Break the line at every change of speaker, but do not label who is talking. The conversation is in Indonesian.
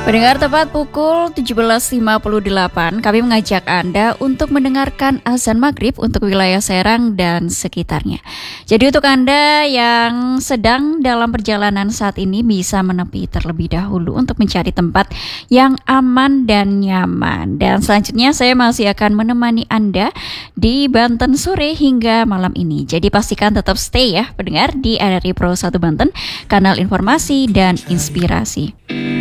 Pendengar, tepat pukul 17.58, kami mengajak Anda untuk mendengarkan azan maghrib untuk wilayah Serang dan sekitarnya. Jadi untuk Anda yang sedang dalam perjalanan saat ini bisa menepi terlebih dahulu untuk mencari tempat yang aman dan nyaman. Dan selanjutnya saya masih akan menemani Anda di Banten sore hingga malam ini. Jadi pastikan tetap stay ya pendengar di RRI Pro 1 Banten, kanal informasi dan inspirasi.